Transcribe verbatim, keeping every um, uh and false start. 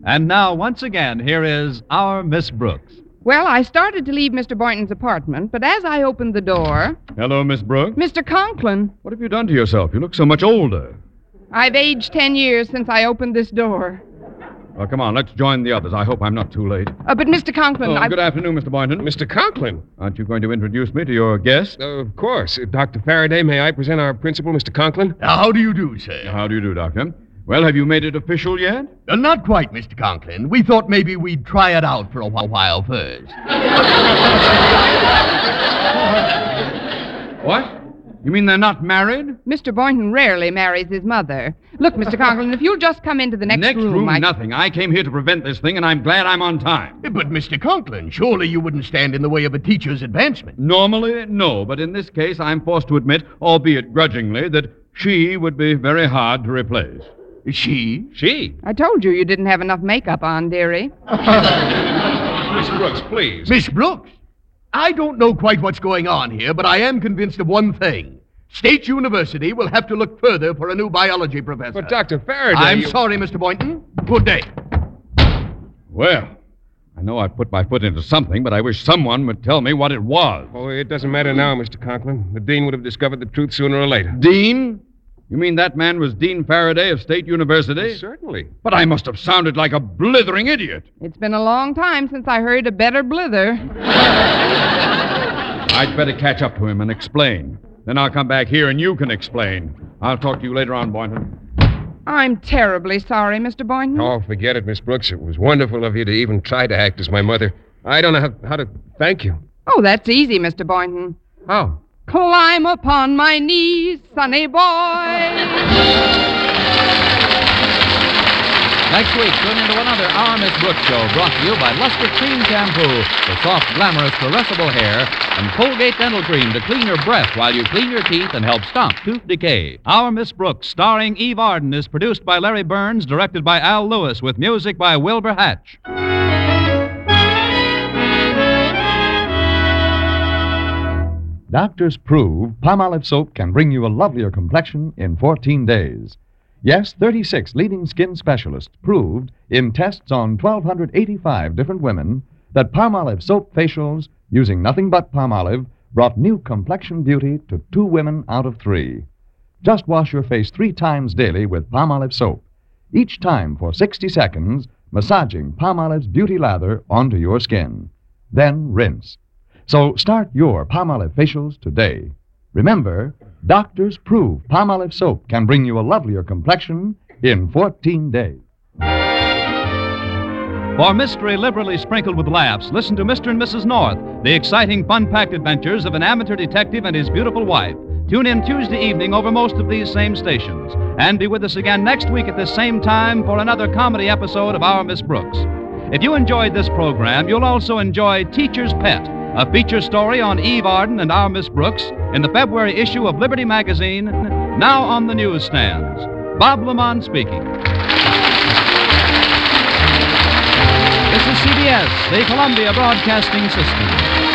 And now, once again, here is our Miss Brooks. Well, I started to leave Mister Boynton's apartment, but as I opened the door... Hello, Miss Brooks. Mister Conklin. What have you done to yourself? You look so much older. I've aged ten years since I opened this door. Well, come on, let's join the others. I hope I'm not too late. Uh, but, Mister Conklin, Oh, I... good afternoon, Mister Boynton. Mister Conklin. Aren't you going to introduce me to your guest? Uh, of course. Uh, Doctor Faraday, may I present our principal, Mister Conklin? Now, how do you do, sir? How do you do, Doctor? Well, have you made it official yet? Uh, not quite, Mister Conklin. We thought maybe we'd try it out for a wh- while first. What? You mean they're not married? Mister Boynton rarely marries his mother. Look, Mister Conklin, if you'll just come into the next, next room, I... nothing. I came here to prevent this thing, and I'm glad I'm on time. But, Mister Conklin, surely you wouldn't stand in the way of a teacher's advancement. Normally, no, but in this case, I'm forced to admit, albeit grudgingly, that she would be very hard to replace. She? She? I told you you didn't have enough makeup on, dearie. Miss Brooks, please. Miss Brooks? I don't know quite what's going on here, but I am convinced of one thing. State University will have to look further for a new biology professor. But, Doctor Faraday... I'm you... sorry, Mister Boynton. Good day. Well, I know I've put my foot into something, but I wish someone would tell me what it was. Oh, it doesn't matter now, Mister Conklin. The dean would have discovered the truth sooner or later. Dean? You mean that man was Dean Faraday of State University? Oh, certainly. But I must have sounded like a blithering idiot. It's been a long time since I heard a better blither. I'd better catch up to him and explain. Then I'll come back here and you can explain. I'll talk to you later on, Boynton. I'm terribly sorry, Mister Boynton. Oh, forget it, Miss Brooks. It was wonderful of you to even try to act as my mother. I don't know how, how to thank you. Oh, that's easy, Mister Boynton. How? Climb upon my knees, sonny boy. Next week, tune into another Our Miss Brooks show brought to you by Luster Cream Shampoo for soft, glamorous, caressable hair and Colgate Dental Cream to clean your breath while you clean your teeth and help stop tooth decay. Our Miss Brooks, starring Eve Arden, is produced by Larry Burns, directed by Al Lewis, with music by Wilbur Hatch. Doctors prove Palmolive soap can bring you a lovelier complexion in fourteen days. Yes, thirty-six leading skin specialists proved in tests on one thousand two hundred eighty-five different women that Palmolive soap facials using nothing but Palmolive brought new complexion beauty to two women out of three. Just wash your face three times daily with Palmolive soap, each time for sixty seconds, massaging Palmolive's beauty lather onto your skin. Then rinse. So start your Palmolive facials today. Remember, doctors prove Palmolive soap can bring you a lovelier complexion in fourteen days. For mystery liberally sprinkled with laughs, listen to Mister and Missus North, the exciting, fun-packed adventures of an amateur detective and his beautiful wife. Tune in Tuesday evening over most of these same stations. And be with us again next week at this same time for another comedy episode of Our Miss Brooks. If you enjoyed this program, you'll also enjoy Teacher's Pet, a feature story on Eve Arden and Our Miss Brooks in the February issue of Liberty Magazine, now on the newsstands. Bob Lamont speaking. This is C B S, the Columbia Broadcasting System.